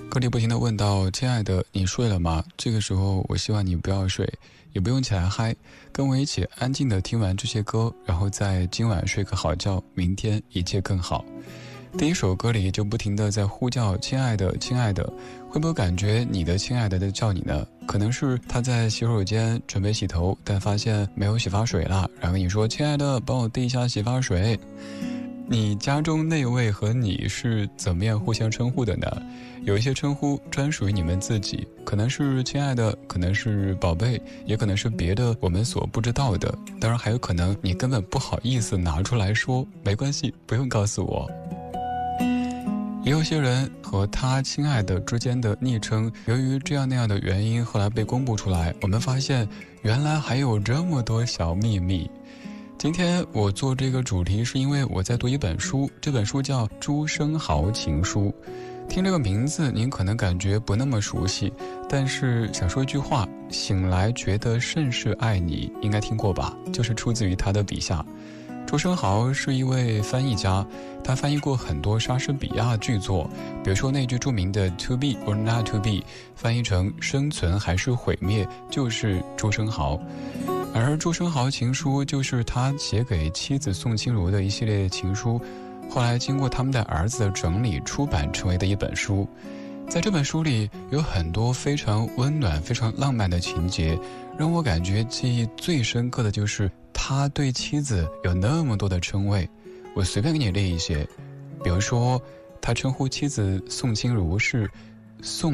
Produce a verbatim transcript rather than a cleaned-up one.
歌里不停地问到亲爱的你睡了吗？这个时候我希望你不要睡，也不用起来嗨，跟我一起安静地听完这些歌，然后在今晚睡个好觉，明天一切更好。第一首歌里就不停地在呼叫亲爱的亲爱的，会不会感觉你的亲爱的在叫你呢？可能是他在洗手间准备洗头，但发现没有洗发水了，然后你说亲爱的帮我递一下洗发水。你家中那位和你是怎么样互相称呼的呢？有一些称呼专属于你们自己，可能是亲爱的，可能是宝贝，也可能是别的我们所不知道的，当然还有可能你根本不好意思拿出来说，没关系，不用告诉我。也有些人和他亲爱的之间的昵称，由于这样那样的原因后来被公布出来，我们发现原来还有这么多小秘密。今天我做这个主题是因为我在读一本书，这本书叫《朱生豪情书》。听这个名字您可能感觉不那么熟悉，但是想说一句话，醒来觉得甚是爱你，应该听过吧，就是出自于他的笔下。朱生豪是一位翻译家，他翻译过很多莎士比亚剧作，比如说那句著名的 To be or not to be， 翻译成生存还是毁灭，就是朱生豪。而朱生豪情书就是他写给妻子宋清如的一系列情书，后来经过他们的儿子的整理出版成为的一本书。在这本书里有很多非常温暖非常浪漫的情节，让我感觉记忆最深刻的就是他对妻子有那么多的称谓。我随便给你列一些，比如说他称呼妻子宋清如是宋